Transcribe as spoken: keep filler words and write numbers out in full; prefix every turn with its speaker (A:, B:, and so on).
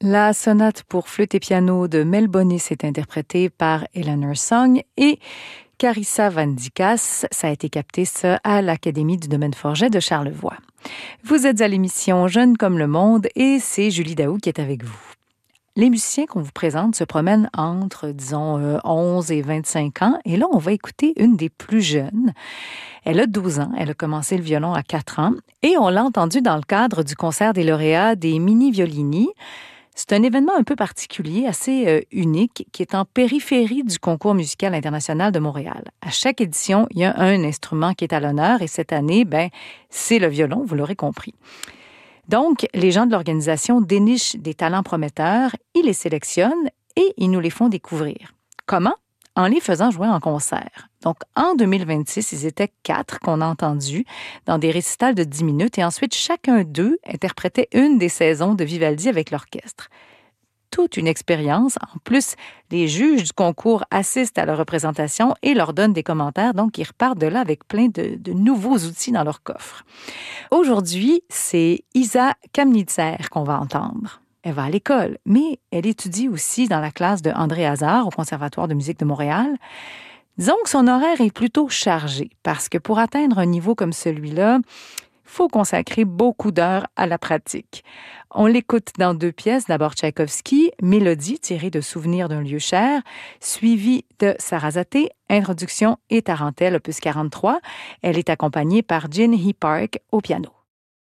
A: La sonate pour flûte et piano de Mel Bonis est interprétée par Eleanor Song et Carissa Van Dikas. Ça a été capté ça à l'Académie du domaine Forget de Charlevoix. Vous êtes à l'émission Jeunes comme le monde et c'est Julie Daou qui est avec vous. Les musiciens qu'on vous présente se promènent entre, disons, euh, onze et vingt-cinq ans. Et là, on va écouter une des plus jeunes. Elle a douze ans. Elle a commencé le violon à quatre ans. Et on l'a entendue dans le cadre du concert des lauréats des mini-violini. C'est un événement un peu particulier, assez euh, unique, qui est en périphérie du concours musical international de Montréal. À chaque édition, il y a un instrument qui est à l'honneur. Et cette année, ben, c'est le violon, vous l'aurez compris. Donc, les gens de l'organisation dénichent des talents prometteurs, ils les sélectionnent et ils nous les font découvrir. Comment? En les faisant jouer en concert. Donc, en deux mille vingt-six, ils étaient quatre qu'on a entendus dans des récitals de dix minutes et ensuite, chacun d'eux interprétait une des saisons de Vivaldi avec l'orchestre. Toute une expérience. En plus, les juges du concours assistent à leur représentation et leur donnent des commentaires, donc ils repartent de là avec plein de, de nouveaux outils dans leur coffre. Aujourd'hui, c'est Isa Kamnitzer qu'on va entendre. Elle va à l'école, mais elle étudie aussi dans la classe de André Hazard au Conservatoire de musique de Montréal. Disons que son horaire est plutôt chargé, parce que pour atteindre un niveau comme celui-là, il faut consacrer beaucoup d'heures à la pratique. On l'écoute dans deux pièces, d'abord Tchaïkovski, Mélodie tirée de Souvenirs d'un lieu cher, suivie de Sarasate, Introduction et Tarentelle, opus quarante-trois. Elle est accompagnée par Jin Hee Park au piano.